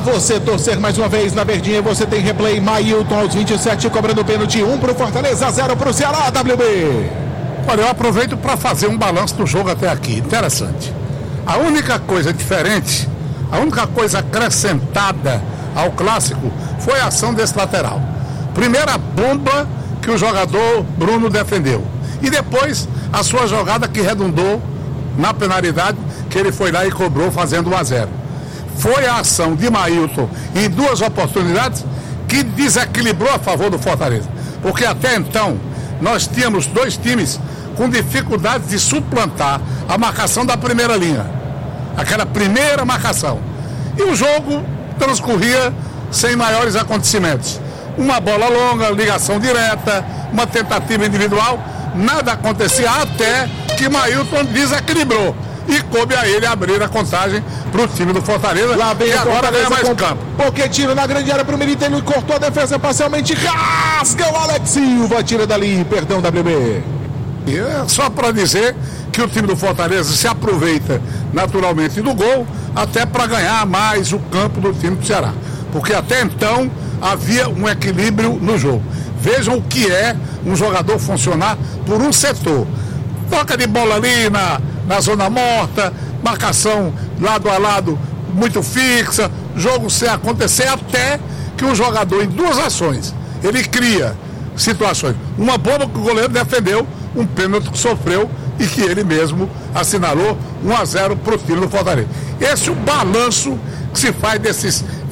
você torcer mais uma vez na verdinha, você tem replay. Mailton aos 27, cobrando pênalti. 1 pro Fortaleza, 0 pro Ceará, WB. Olha, eu aproveito para fazer um balanço do jogo até aqui. Interessante. A única coisa diferente, a única coisa acrescentada ao clássico foi a ação desse lateral. Primeira bomba que o jogador Bruno defendeu. E depois a sua jogada que redundou na penalidade, que ele foi lá e cobrou fazendo 1-0. Foi a ação de Mailton em 2 oportunidades que desequilibrou a favor do Fortaleza. Porque até então nós tínhamos 2 times com dificuldade de suplantar a marcação da primeira linha. Aquela primeira marcação. E o jogo transcorria sem maiores acontecimentos. Uma bola longa, ligação direta, uma tentativa individual, nada acontecia até que Mailton desequilibrou. E coube a ele abrir a contagem para o time do Fortaleza. Lá vem e agora ganha mais campo. Pochettino na grande área para o Milito, ele cortou a defesa parcialmente, rasga o Alex Silva, tira dali, perdão, WB. E é só para dizer que o time do Fortaleza se aproveita naturalmente do gol, até para ganhar mais o campo do time do Ceará. Porque até então havia um equilíbrio no jogo. Vejam o que é um jogador funcionar por um setor. Toca de bola ali na zona morta, marcação lado a lado muito fixa, jogo sem acontecer, até que o jogador em 2 ações, ele cria situações. Uma bomba que o goleiro defendeu, um pênalti que sofreu e que ele mesmo assinalou 1-0 para o time do Fortaleza. Esse é o balanço que se faz desses